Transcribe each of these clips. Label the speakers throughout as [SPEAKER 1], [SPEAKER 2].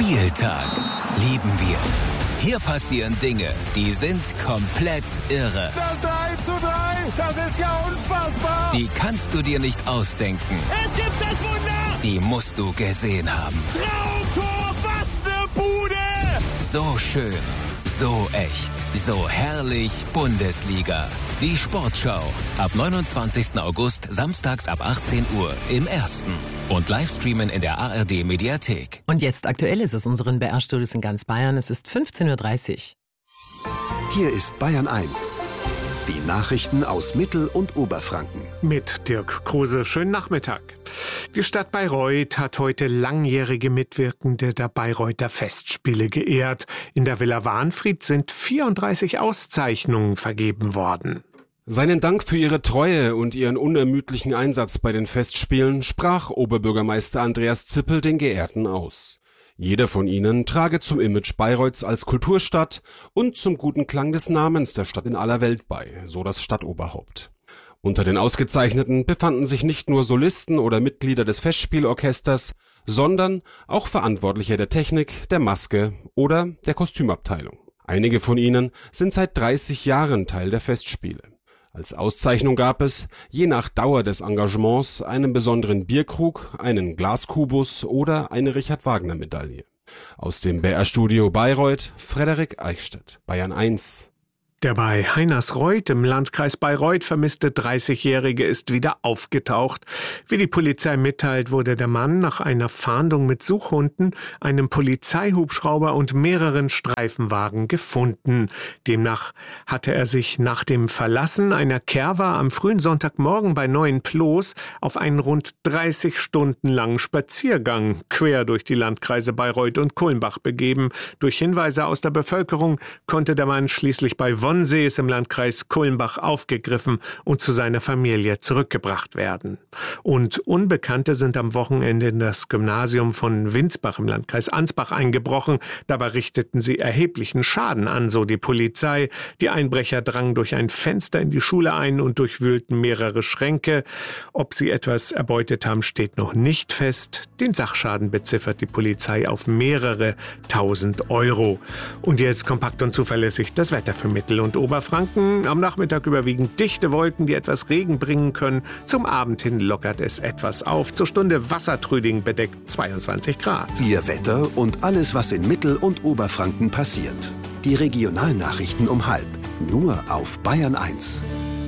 [SPEAKER 1] Spieltag lieben wir. Hier passieren Dinge, die sind komplett irre.
[SPEAKER 2] Das 3:3, das ist ja unfassbar.
[SPEAKER 1] Die kannst du dir nicht ausdenken.
[SPEAKER 2] Es gibt das Wunder.
[SPEAKER 1] Die musst du gesehen haben.
[SPEAKER 2] Traumtor, was ne Bude.
[SPEAKER 1] So schön, so echt, so herrlich Bundesliga. Die Sportschau. Ab 29. August, samstags ab 18 Uhr im Ersten. Und Livestreamen in der ARD-Mediathek.
[SPEAKER 3] Und jetzt aktuell ist es unseren BR-Studios in ganz Bayern. Es ist 15:30 Uhr.
[SPEAKER 4] Hier ist Bayern 1. Die Nachrichten aus Mittel- und Oberfranken.
[SPEAKER 5] Mit Dirk Kruse. Schönen Nachmittag. Die Stadt Bayreuth hat heute langjährige Mitwirkende der Bayreuther Festspiele geehrt. In der Villa Wahnfried sind 34 Auszeichnungen vergeben worden.
[SPEAKER 6] Seinen Dank für ihre Treue und ihren unermüdlichen Einsatz bei den Festspielen sprach Oberbürgermeister Andreas Zippel den Geehrten aus. Jeder von ihnen trage zum Image Bayreuths als Kulturstadt und zum guten Klang des Namens der Stadt in aller Welt bei, so das Stadtoberhaupt. Unter den Ausgezeichneten befanden sich nicht nur Solisten oder Mitglieder des Festspielorchesters, sondern auch Verantwortliche der Technik, der Maske oder der Kostümabteilung. Einige von ihnen sind seit 30 Jahren Teil der Festspiele. Als Auszeichnung gab es, je nach Dauer des Engagements, einen besonderen Bierkrug, einen Glaskubus oder eine Richard-Wagner-Medaille. Aus dem BR-Studio Bayreuth, Frederik Eichstädt, Bayern 1.
[SPEAKER 5] Der bei Heinersreuth im Landkreis Bayreuth vermisste 30-Jährige ist wieder aufgetaucht. Wie die Polizei mitteilt, wurde der Mann nach einer Fahndung mit Suchhunden, einem Polizeihubschrauber und mehreren Streifenwagen gefunden. Demnach hatte er sich nach dem Verlassen einer Kerwa am frühen Sonntagmorgen bei Neuenploß auf einen rund 30 Stunden langen Spaziergang quer durch die Landkreise Bayreuth und Kulmbach begeben. Durch Hinweise aus der Bevölkerung konnte der Mann schließlich bei Wonsees im Landkreis Kulmbach aufgegriffen und zu seiner Familie zurückgebracht werden. Und Unbekannte sind am Wochenende in das Gymnasium von Winsbach im Landkreis Ansbach eingebrochen. Dabei richteten sie erheblichen Schaden an, so die Polizei. Die Einbrecher drangen durch ein Fenster in die Schule ein und durchwühlten mehrere Schränke. Ob sie etwas erbeutet haben, steht noch nicht fest. Den Sachschaden beziffert die Polizei auf mehrere tausend Euro. Und jetzt kompakt und zuverlässig das Wetter für Mittel- und Oberfranken. Am Nachmittag überwiegend dichte Wolken, die etwas Regen bringen können. Zum Abend hin lockert es etwas auf. Zur Stunde wassertrüding bedeckt 22 Grad.
[SPEAKER 4] Ihr Wetter und alles, was in Mittel- und Oberfranken passiert. Die Regionalnachrichten um 12:30. Nur auf Bayern 1.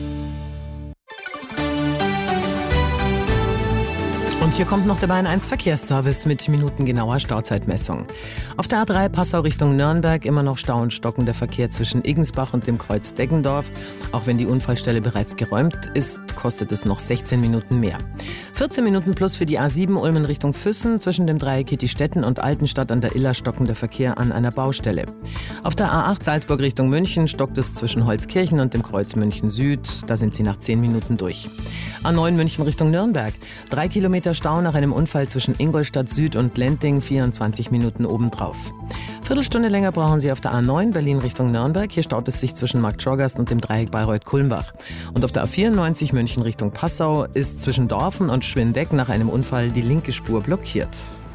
[SPEAKER 3] Und hier kommt noch der Bayern 1 Verkehrsservice mit minutengenauer Stauzeitmessung. Auf der A3 Passau Richtung Nürnberg immer noch Stau und stockender Verkehr zwischen Iggensbach und dem Kreuz Deggendorf. Auch wenn die Unfallstelle bereits geräumt ist, kostet es noch 16 Minuten mehr. 14 Minuten plus für die A7 Ulm in Richtung Füssen, zwischen dem Dreieck Kittistetten und Altenstadt an der Iller stockender Verkehr an einer Baustelle. Auf der A8 Salzburg Richtung München stockt es zwischen Holzkirchen und dem Kreuz München Süd. Da sind sie nach 10 Minuten durch. A9 München Richtung Nürnberg. 3 Kilometer Stau nach einem Unfall zwischen Ingolstadt Süd und Lenting, 24 Minuten obendrauf. Viertelstunde länger brauchen Sie auf der A9 Berlin Richtung Nürnberg. Hier staut es sich zwischen Marktschorgast und dem Dreieck Bayreuth-Kulmbach. Und auf der A94 München Richtung Passau ist zwischen Dorfen und Schwindeck nach einem Unfall die linke Spur blockiert.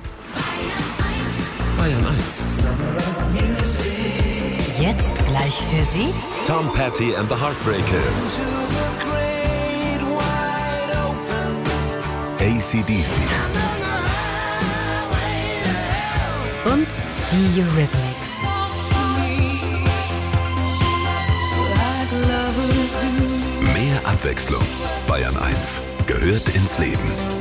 [SPEAKER 1] Bayern 1.
[SPEAKER 7] Jetzt gleich für Sie
[SPEAKER 1] Tom Petty and the Heartbreakers. AC/DC.
[SPEAKER 7] und die Eurythmics.
[SPEAKER 1] Mehr Abwechslung. Bayern 1 gehört ins Leben.